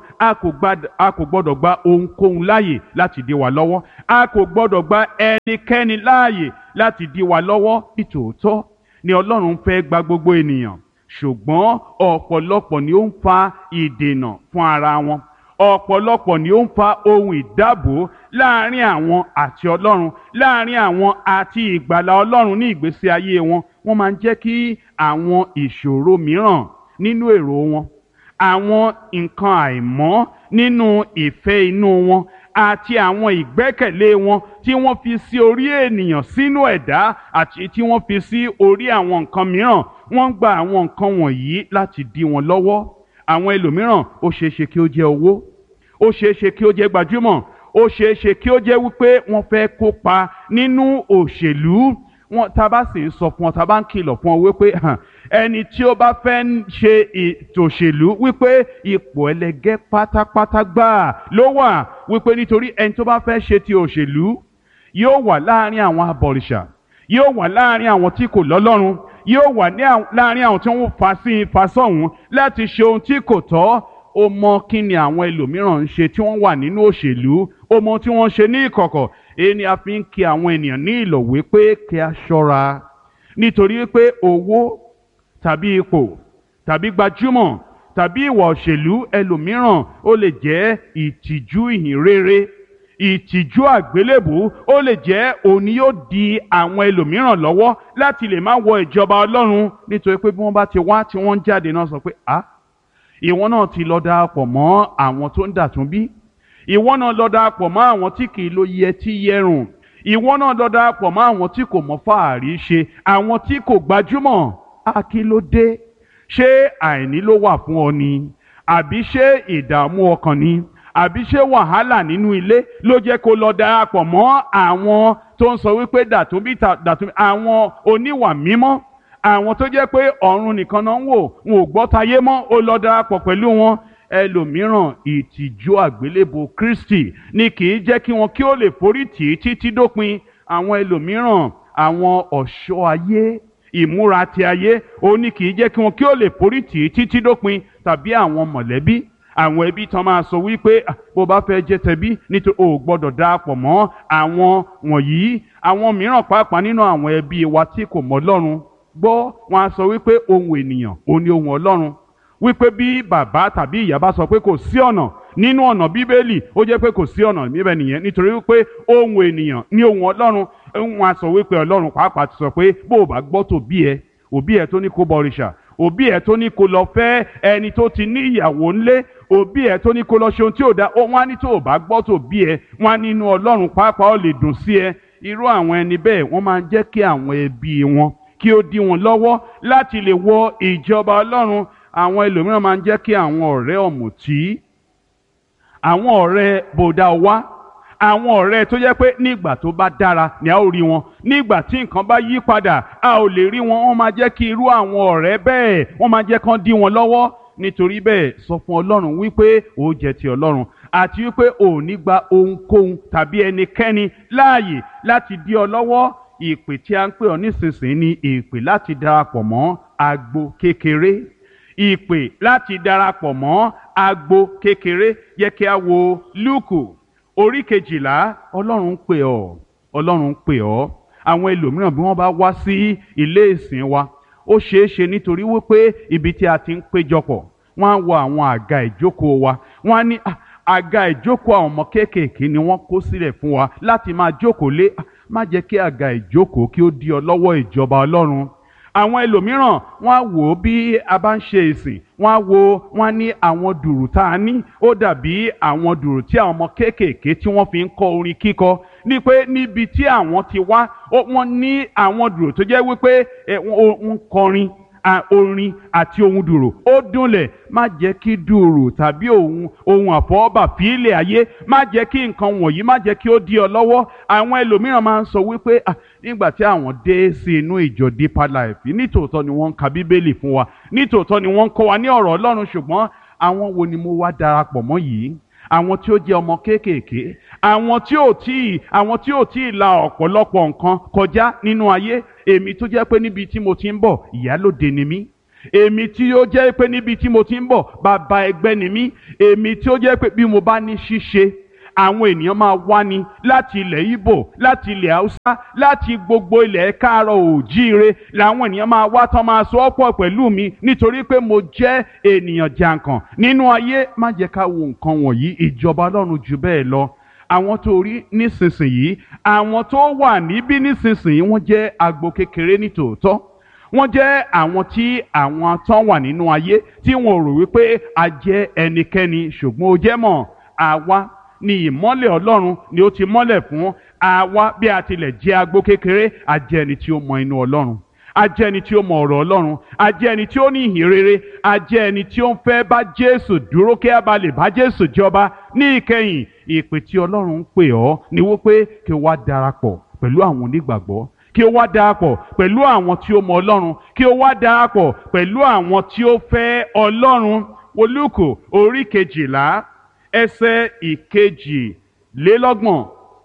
a kò gbọ́dọ̀ gba ohunkóhun láàyè láti dí wa lọ́wọ́, a kò gbọ́dọ̀ gba ẹnikẹ́ni láàyè láti dí wa lọ́wọ́. Nítòótọ́ ni Ọlọ́run fẹ́ gba gbogbo ènìyàn, ṣùgbọ́n ọ̀pọ̀lọpọ̀ ni ó ń fa ìdènà fún ara wọn, ọ̀pọ̀lọpọ̀ ni ó ń fa ohun ìdábò láàrin àwọn àti Ọlọ́run, láàrin àwọn àti ìgbàlà Ọlọ́run ní ìgbésí ayé wọn. Wọ́n máa ń jẹ́ kí àwọn ìṣòro mìíràn nínú èrò wọn, àwọn nǹkan àìmọ́ nínú ìfẹ́ inú wọn àti àwọn ìgbẹ́kẹ̀lé wọn tí wọ́n fi sí orí ènìyàn sínú ẹ̀dá àti tí wọ́n fi sí orí àwọn nǹkan mìíràn, wọ́n ń gba àwọn nǹkan wọ̀nyí láti dí wọn lọ́wọ́. Àwọn ẹlòmíràn ó ṣeéṣe kí ó jẹ́ owó, ó ṣeéṣe kí ó jẹ́ gbajúmọ̀, ó ṣeéṣe kí ó jẹ́ wípé wọ́n fẹ́ kópa nínú òṣèlú. Wọn tá bá sì ń sọ fún ọ, tá bá ń kìlọ̀ fún ọ wípé ẹni tí ó bá fẹ́ ṣe ètò òṣèlú wípé ipò ẹlẹgẹ́ pátápátá gbáà ló wà, wípé nítorí ẹni tó bá fẹ́ ṣe ti òṣèlú yóò wà láàrin àwọn abọ̀rìṣà, yóò wà láàrin àwọn tí kò lọ́lọ́run, yóò wà láàrin àwọn tí wọ́n fà sí fà sọ́hùn láti ṣe ohun tí kò tọ́. Ó mọ kí ni àwọn ẹlòmíràn ń ṣe tí wọ́n wà nínú òṣèlú, ó mọ tí wọ́n ṣe ní ìkọ̀kọ̀. Èyí ni a fi ń kí àwọn ènìyàn ní ìlọ̀ wípé kí a ṣọ́ra, nítorí pé owó tàbí ipò tàbí gbajúmọ̀ tàbí ìwà òṣèlú ẹlòmíràn ó lè jẹ́ ìtìjú ìhìnrere, ìtìjú àgbélébù, ó lè jẹ́ òun ni yóò di àwọn ẹlòmíràn lọ́wọ́ láti lè má wọ ìjọba Ọlọ́run, nítorí pé bí wọ́n bá ti wá tí wọ́n ń jáde náà sọ pé ìwọ náà ti lọ darapọ̀ mọ́ àwọn tó ń dàtún bí, ìwọ náà lọ darapọ̀ mọ́ àwọn tí kì í lo yẹtí yẹrùn, ìwọ náà lọ darapọ̀ mọ́ àwọn tí kò mọ fàárí ṣe, àwọn tí kò gbajúmọ̀. Kí ló dé? Ṣé àìní ló wà fún ọ ni? Àbí ṣé ìdààmú ọkàn ni? Àbí ṣé wàhálà nínú ilé ló jẹ́ kó lọ darapọ̀ mọ́ àwọn tó ń sọ wípé dàtún bí, àwọn oníwà mímọ́, àwọn tó jẹ́ pé ọ̀run nìkan náà ń wò, wọn ò gbọ́ tayé mọ́, ó lọ darapọ̀ pẹ̀lú wọn. Ẹlòmíràn ìtìjú àgbélébùú Kristi ni kì í jẹ́ kí wọn kí ó lè forí tì í títí dópin. Àwọn ẹlòmíràn àwọn ọ̀ṣọ́ ayé, ìmúra ti ayé, ó ní kì í jẹ́ kí wọn kí ó lè forí tì í títí dópin. Tàbí àwọn mọ̀lẹ́bí, àwọn ẹbí tán máa sọ wípé bó bá fẹ́ jẹ́ tẹbí nítorí o gbọ́dọ̀ darapọ̀ mọ́ àwọn wọ̀nyí. Àwọn mìíràn pàápàá nínú àwọn ẹbí wa tí kò mọ Ọlọ́run gbọ́, wọn á sọ wípé ohun ènìyàn ò ní ohun Ọlọ́run, wípé bí bàbá tàbí ìyá bá sọ pé kò sí ọ̀nà nínú ọ̀nà Bíbélì, ó jẹ́ pé kò sí ọ̀nà níbẹ̀ nìyẹn, nítorí wípé ohun ènìyàn ní ohun Ọlọ́run. Wọn á sọ wípé Ọlọ́run pàápàá ti sọ pé bó o bá gbọ́ òbí ẹ tó ní kó bọrìṣà, òbí ẹ tó ní kó lọ fẹ́ ẹni tó ti ní ìyàwó ńlé, òbí ẹ tó ní kó lọ ṣe ohun tí ò dá, wọn á ní tó o bá gbọ́ tòbí ẹ, wọn á nínú Ọlọ́run pàápàá ó lè dùn sí ẹ. Irú àwọn ẹni bẹ́ẹ̀ wọ́n máa ń jẹ́ kí àwọn ẹbí wọn kí ó dí wọn lọ́wọ́ láti lè wọ ìjọba Ọlọ́run. Àwọn ẹlòmíràn máa ń jẹ́ kí àwọn ọ̀rẹ́ ọ̀mùtí, àwọn ọ̀rẹ́ bòdà wá, àwọn ọ̀rẹ́ tó jẹ́ pé nígbà tó bá dára ni a ó rí wọn, nígbà tí nǹkan bá yí padà a ò lè rí wọn. Wọ́n máa jẹ́ kí irú àwọn ọ̀rẹ́ bẹ́ẹ̀ wọ́n máa jẹ́ kán dí wọn lọ́wọ́. Nítorí bẹ́ẹ̀ sọ fún Ọlọ́run wípé ó jẹ́ ti Ọlọ́run, àti wípé ò ní gba ohunkóhun tàbí ẹnikẹ́ni láàyè láti dí ọ lọ́wọ́. Ìpè tí a ń pè ọ nísinsìnyí ni ìpè láti darapọ̀ mọ́ agbo kékeré, ìpè láti darapọ̀ mọ́ agbo kékeré. Yẹ kí a wo Lúùkù orí 12. Ọlọ́run ń pè ọ́, Ọlọ́run ń pè ọ́. Àwọn ẹlòmíràn bí wọ́n bá wá sí ilé ìsìn wa, ó ṣeé ṣe nítorí wípé ibi tí a ti ń péjọpọ̀, wọ́n á wo àwọn àga ìjókòó wa, wọ́n á ní àga ìjókòó àwọn ọmọ kéékèèké ni wọ́n kó sílẹ̀ fún wa láti máa jókòó lé. Má jẹ́ kí àga ìjókòó kí ó dí ọ lọ́wọ́ ìjọba Ọlọ́run. Àwọn ẹlòmíràn wọ́n á wò ó bí a bá ń ṣe ìsìn, wọ́n á ní àwọn dùrù tá a ní ó dàbí àwọn dùrù tí àwọn ọmọ kéékèèké tí wọ́n fi ń kọ́ orin kíkọ, ní pé níbi tí àwọn ti wá wọ́n ní àwọn dùrù tó jẹ́ wípé ń kọrin orin àti ohun dùrù ó dúnlẹ̀. Má jẹ́ kí dùrù tàbí ohun àfọwọ́bà fílẹ̀ ayé, má jẹ́ kí nǹkan wọ̀nyí má jẹ́ kí ó dí ọ lọ́wọ́. Àwọn ẹlòmíràn máa ń sọ wípé nígbà tí àwọn dé sí inú ìjọ Deeper Life, nítòótọ́ ni wọ́n ń ka Bíbélì fún wa, nítòótọ́ ni wọ́n ń kọ́ wa ní ọ̀rọ̀ Ọlọ́run, ṣùgbọ́n àwọn wo ni mo wá darapọ̀ mọ́ yìí? Àwọn tí ó jẹ́ ọmọ kéékèèké, àwọn tí ò tí ì la ọ̀pọ̀lọpọ̀ nǹkan kọjá nínú ayé. Èmi tó jẹ́ pé níbi tí mo ti ń bọ̀ ìyálóde ni mí, èmi tí ó jẹ́ pé níbi tí mo ti ń bọ̀ bàbá ẹgbẹ́ ni mí, èmi tí ó jẹ́ pé bí mo bá ní ṣíṣe àwọn ènìyàn máa wá ní láti ilẹ̀ Ìgbò, láti ilẹ̀ Haúsá, láti gbogbo ilẹ̀ káàárọ̀ òjíire làwọn ènìyàn máa wá tán máa so ọ́pọ̀ pẹ̀lú mi nítorí pé mo jẹ́ ènìyàn jàǹkàn nínú ayé. Má jẹ́ ká wo nǹkan wọ̀nyí, ìjọba Ọlọ́run jù bẹ́ẹ̀ lọ. Àwọn tó rí nísinsìnyí, àwọn tó wà níbí nísinsìnyí wọ́n jẹ́ agbo kékeré ní tòótọ́. Wọ́n jẹ́ àwọn tí àwọn tán wà nínú ayé tí wọn rò wípé a jẹ́ ẹnikẹ́ni, ṣùgbọ́n ó jẹ́ mọ̀ àwa ni ìmọ́lẹ̀ Ọlọ́run ni ó ti mọ́lẹ̀ fún. Àwa bí a tilẹ̀ jẹ́ agbo kékeré, a jẹ́ ẹni tí ó mọ inú Ọlọ́run, a jẹ́ ẹni tí ó mọ ọ̀rọ̀ Ọlọ́run, a jẹ́ ẹni tí ó ní ìhìn rere, a jẹ́ ẹni tí ó ń fẹ́ bá Jésù dúró kí a bá lè bá Jésù jọba ní ìkẹyìn. Ìpè tí Ọlọ́run ń pè ọ́ ni wípé kí o wá darapọ̀ pẹ̀lú àwọn onígbàgbọ́, kí o wá darapọ̀ pẹ̀lú àwọn tí ó mọ Ọlọ́run, kí o wá darapọ̀ pẹ̀lú àwọn tí ó fẹ́ Ọlọ́run. Wo Lúùkù orí 12 ẹsẹ̀ 22.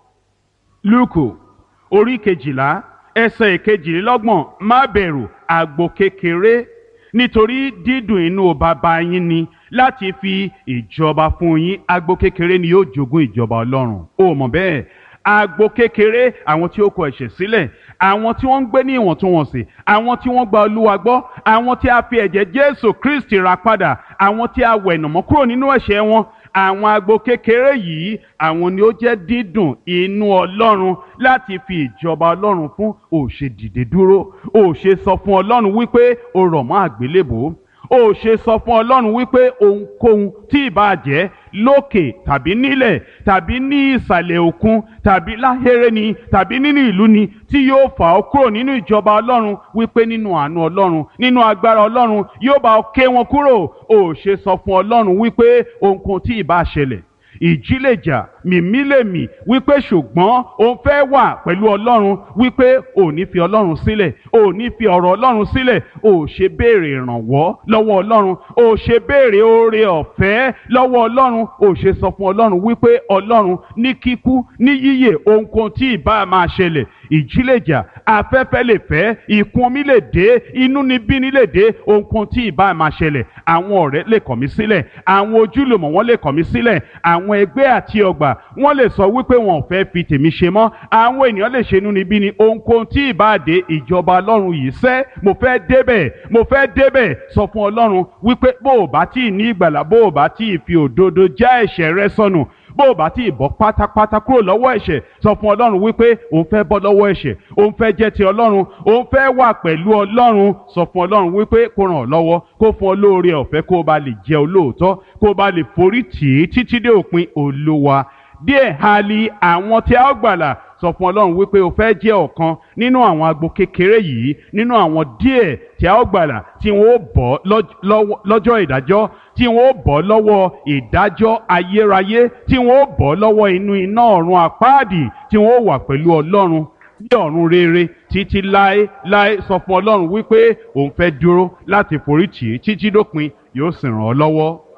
Lúùkù orí 12 ẹsẹ̀ 22. Má bẹ̀rù àgbo kékeré, nítorí dídùn inú bàbá yín ni láti fi ìjọba fún yín. Àgbo kékeré ni yóò jogún ìjọba Ọlọ́run. O mọ̀ bẹ́ẹ̀? Àgbo kékeré, àwọn tí ó kọ ẹ̀ṣẹ̀ sílẹ̀, àwọn tí wọ́n ń gbé ní ìwọ̀ntúnwọ̀nsì, àwọn tí wọ́n gba Olúwa gbọ́, àwọn tí a fi ẹ̀jẹ̀ Jésù Kristi rà padà, àwọn tí a wẹ̀nàmọ́ kúrò nínú ẹ̀ṣẹ̀ wọn. Àwọn agbo kékeré yìí, àwọn ni ó jẹ́ dídùn inú Ọlọ́run láti fi ìjọba Ọlọ́run fún. Ó ṣe dìde dúró, ó ṣe sọ fún Ọlọ́run wípé ó rọ̀ mọ́ àgbélébò, ó ṣe sọ fún Ọlọ́run wípé ohunkóhun tí ìbá jẹ́ lókè tàbí nílẹ̀ tàbí ní ìsàlẹ̀ òkun tàbí láhéré ni tàbí nínú ìlú ni tí yóò fà ọ́ kúrò nínú ìjọba Ọlọ́run, wípé nínú àánú Ọlọ́run, nínú agbára Ọlọ́run yóò bá ọ ké wọn kúrò. Ó ṣe sọ fún Ọlọ́run wípé ohunkóhun tí ìbá ṣẹlẹ̀, ìjì lè jà, mìmí lè mì, wípé ṣùgbọ́n òun fẹ́ wà pẹ̀lú Ọlọ́run, wípé ò ní fi Ọlọ́run sílẹ̀, ò ní fi ọ̀rọ̀ Ọlọ́run sílẹ̀. Ò ṣe béèrè ìrànwọ́ lọ́wọ́ Ọlọ́run, ò ṣe béèrè oore ọ̀fẹ́ lọ́wọ́ Ọlọ́run. Ò ṣe sọ fún Ọlọ́run wípé Ọlọ́run ní kíkú ní yíyè ohunkóhun tí ìbá máa ṣẹlẹ̀, ìjì lè jà, afẹ́fẹ́ lè fẹ́, ìkún omi lè dé, inúnibíni lè dé, ohunkóhun tí ìbá máa ṣẹlẹ̀. Àwọn ọ̀rẹ́ lè kọ̀ mí sílẹ̀, àwọn ojúlùmọ̀ wọn lè kọ̀ mí sílẹ̀, àwọn ẹgbẹ́ àti ọgbà wọ́n lè sọ wípé wọn ò fẹ́ fi tèmi ṣe mọ́, àwọn ènìyàn lè ṣe inúnibíni, ohunkóhun tí ìbá dé, ìjọba Ọlọ́run yìí sẹ́, mo fẹ́ débẹ̀, mo fẹ́ débẹ̀. Sọ fún Ọlọ́run wípé bó o bá tí ì ní ìgbàlà, bó o bá tí ì fi òdodo já ẹ̀ṣẹ̀ rẹ sọnù, bó o bá tí ì bọ́ pátápátá kúrò lọ́wọ́ ẹ̀ṣẹ̀, sọ fún Ọlọ́run wípé òun fẹ́ bọ́ lọ́wọ́ ẹ̀ṣẹ̀, òun fẹ́ jẹ́ ti Ọlọ́run, òun fẹ́ wà pẹ̀lú Ọlọ́run. Sọ fún Ọlọ́run wípé kó ràn ọ́ lọ́wọ́, kó fún ọ lóore ọ̀fẹ́, kó o bá lè jẹ́ olóòótọ́, kó o bá lè forí tì í títí dé òpin. Olúwa díẹ̀ hali àwọn tí a ó gbàlà. Sọ fún Ọlọ́run wípé o fẹ́ jẹ́ ọ̀kan nínú àwọn agbo kékeré yìí, nínú àwọn díẹ̀ tí a ó gbàlà, tí wọ́n ó bọ́ lọ́jọ́ ìdájọ́, tí wọ́n ó bọ́ lọ́wọ́ ìdájọ́ ayérayé, tí wọ́n ó bọ́ lọ́wọ́ inú iná ọ̀run àpáàdì, tí wọ́n ó wà pẹ̀lú Ọlọ́run ní ọ̀run rere títí láé. Sọ fún Ọlọ́run wípé òun fẹ́ dúró láti foríjì títí dópin, yóò sì ràn ọ́ lọ́wọ́.